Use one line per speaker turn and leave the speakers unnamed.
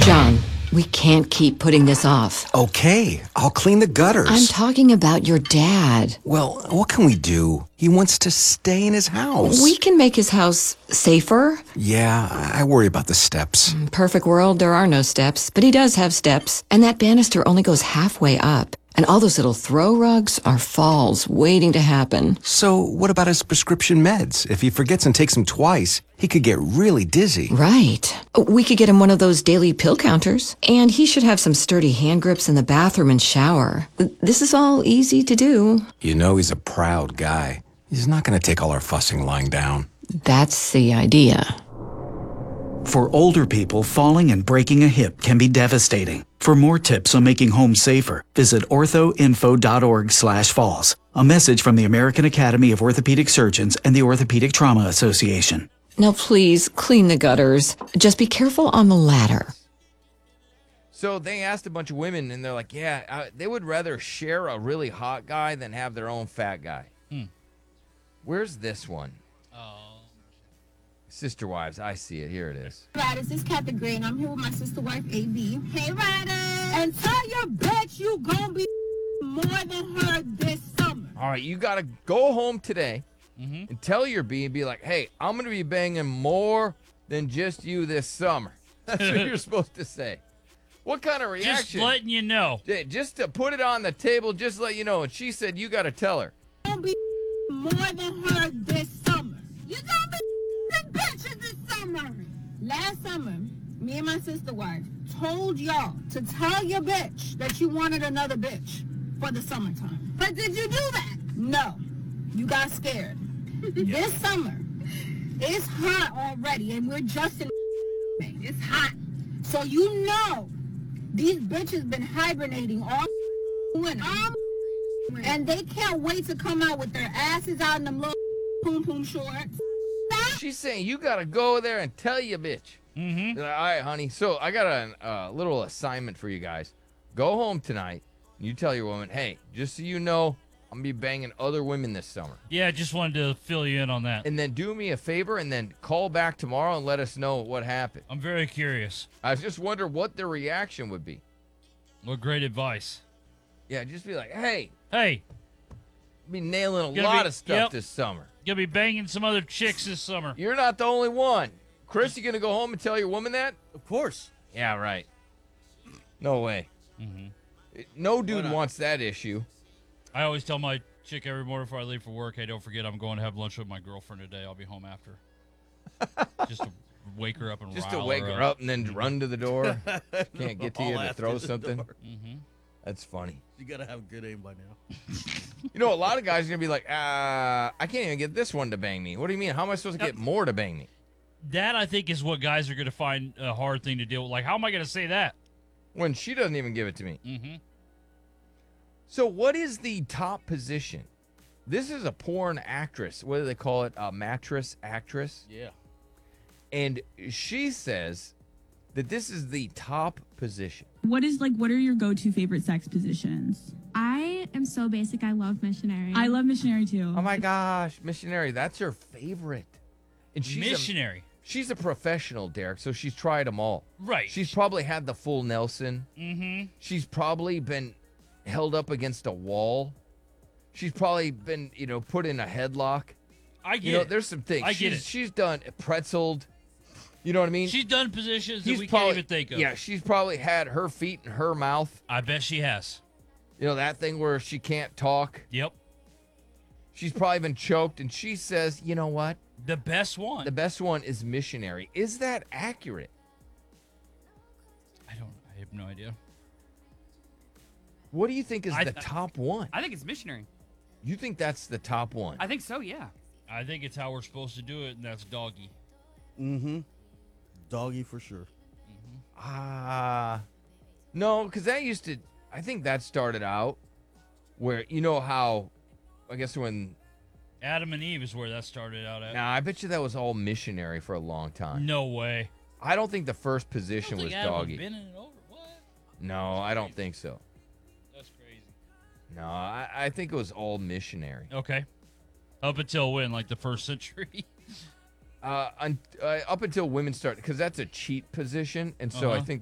John, we can't keep putting this off.
Okay, I'll clean the gutters.
I'm talking about your dad.
Well, what can we do? He wants to stay in his house.
We can make his house safer.
Yeah, I worry about the steps.
Perfect world, there are no steps, but he does have steps. And that banister only goes halfway up. And all those little throw rugs are falls waiting to happen.
So what about his prescription meds? If he forgets and takes them twice, he could get really dizzy.
Right. We could get him one of those daily pill counters. And he should have some sturdy hand grips in the bathroom and shower. This is all easy to do.
You know he's a proud guy. He's not going to take all our fussing lying down.
That's the idea.
For older people, falling and breaking a hip can be devastating. For more tips on making home safer, visit orthoinfo.org/falls. A message from the American Academy of Orthopedic Surgeons and the Orthopedic Trauma Association.
Now please, clean the gutters. Just be careful on the ladder.
So they asked a bunch of women, and they're like, yeah, they would rather share a really hot guy than have their own fat guy. Where's this one? Sister Wives, I see it. Here it is.
Riders, this is Kathy Gray, and I'm here with my sister wife, AB. Hey, Riders! And tell your bitch you gonna be more than her this summer.
All right, you got to go home today and tell your B and be like, hey, I'm going to be banging more than just you this summer. That's what you're supposed to say. What kind of reaction?
Just letting you know.
Yeah, just to put it on the table, just let you know. And she said, you got to tell her.
Gonna be more than her this summer. You gonna be the bitches this summer. Last summer, me and my sister wife told y'all to tell your bitch that you wanted another bitch for the summertime. But did you do that? No. You got scared. This summer, it's hot already, and we're just in May. It's hot. So you know these bitches been hibernating all winter. And they can't wait to come out with their asses out in them little poom shorts.
She's saying you got to go there and tell your bitch. Like, all right, honey. So I got a little assignment for you guys. Go home tonight. And you tell your woman, hey, just so you know, I'm going to be banging other women this summer.
Yeah, just wanted to fill you in on that.
And then do me a favor and then call back tomorrow and let us know what happened.
I'm very curious.
I just wonder what the reaction would be.
What great advice.
Yeah, just be like, hey,
Hey,
be nailing a
Gonna
lot
be-
of stuff
yep.
this summer.
gonna be banging some other chicks this summer.
You're not the only one. Chris, you going to go home and tell your woman that?
Of course.
Yeah, right. No way. No dude wants that issue.
I always tell my chick every morning before I leave for work, hey, don't forget I'm going to have lunch with my girlfriend today. I'll be home after. Just to wake her up and
Just
rile
to wake her up and then run to the door. Can't get to you
All
to
after
throw
the
something.
door.
That's funny.
You gotta have good aim by now.
You know, a lot of guys are going to be like, I can't even get this one to bang me. What do you mean? How am I supposed to get more to bang me?
That, I think, is what guys are going to find a hard thing to deal with. Like, how am I going to say that?
When she doesn't even give it to me.
Mm-hmm.
So what is the top position? This is a porn actress. What do they call it? A mattress actress?
Yeah.
And she says that this is the top position.
What are your go-to favorite sex positions?
I am so basic. I love missionary.
I love missionary too.
Oh my gosh, missionary, that's her favorite. And
Missionary.
She's a professional, Derek, so she's tried them all.
Right.
She's probably had the full Nelson.
Mm-hmm.
She's probably been held up against a wall. She's probably been, put in a headlock.
I get it.
There's some things.
I get it.
She's done pretzeled. You know what I mean?
She's done positions that
She's
we
probably-
can't even think of.
Yeah, she's probably had her feet in her mouth.
I bet she has.
You know, that thing where she can't talk.
Yep.
She's probably been choked, and she says, you know what?
The best one.
The best one is missionary. Is that accurate?
I have no idea.
What do you think is
I-
the top one?
I think it's missionary.
You think that's the top one?
I think so, yeah.
I think it's how we're supposed to do it, and that's doggy.
Mm-hmm. Doggy for sure.
No, because I think that started out where, you know how, I guess when,
Adam and Eve is where that started out at.
I bet you that was all missionary for a long time.
No way.
I don't think the first position was
Adam
doggy.
bending it over. What?
No, I don't think so.
That's crazy.
No, I think it was all missionary.
Okay. Up until when? Like the first century?
Up until women start, because that's a cheat position, and so I
Uh-huh.
think